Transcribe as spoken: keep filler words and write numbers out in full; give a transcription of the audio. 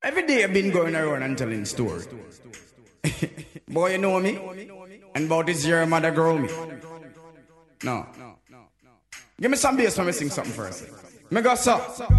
Every day I've been going around and telling story. Boy, you know me? And about this year, mother grow me. No. Give me some bass when me sing something first. Me go so.